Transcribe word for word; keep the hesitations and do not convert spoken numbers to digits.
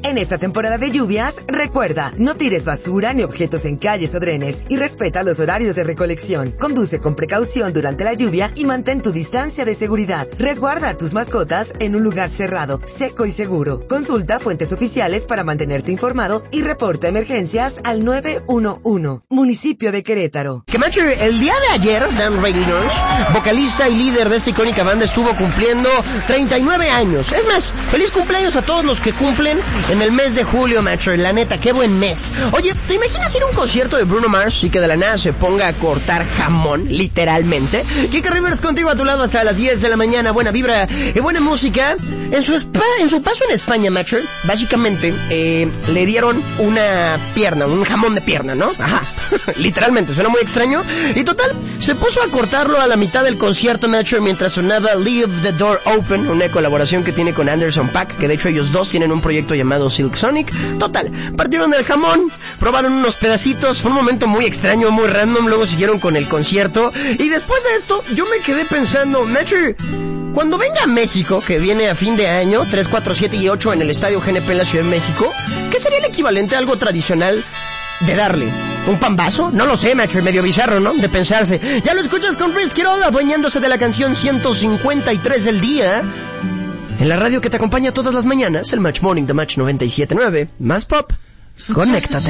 En esta temporada de lluvias, recuerda, no tires basura ni objetos en calles o drenes y respeta los horarios de recolección. Conduce con precaución durante la lluvia y mantén tu distancia de seguridad. Resguarda a tus mascotas en un lugar cerrado, seco y seguro. Consulta fuentes oficiales para mantenerte informado y reporta emergencias al nueve uno uno. Municipio de Querétaro. Que macho, el día de ayer, Dan Reynolds, vocalista y líder de esta icónica banda, estuvo cumpliendo treinta y nueve años. Es más, feliz cumpleaños a todos los que cumplen en el mes de julio, macho. La neta, qué buen mes. Oye, ¿te imaginas ir a un concierto de Bruno Mars y que de la nada se ponga a cortar jamón, literalmente? Kike Rivers contigo a tu lado hasta las diez de la mañana. Buena vibra y buena música. En su, spa, en su paso en España, macho, básicamente eh, le dieron una pierna, un jamón de pierna, ¿no? Ajá, literalmente, suena muy extraño. Y total, se puso a cortarlo a la mitad del concierto, macho, mientras sonaba Leave the Door Open, una colaboración que tiene con Anderson .Paak, que de hecho ellos dos tienen un proyecto llamado Silk Sonic. Total, partieron el jamón, probaron unos pedacitos, fue un momento muy extraño, muy random, luego siguieron con el concierto. Y después de esto, yo me quedé pensando, macho, cuando venga a México, que viene a fin de año, tres, cuatro, siete y ocho en el Estadio G N P en la Ciudad de México, ¿qué sería el equivalente a algo tradicional de darle? ¿Un pambazo? No lo sé, macho, medio bizarro, ¿no? De pensarse. Ya lo escuchas con Chris Quiroz, adueñándose de la canción ciento cincuenta y tres del día. En la radio que te acompaña todas las mañanas, el Match Morning de Match noventa y siete punto nueve. Más pop. Conéctate.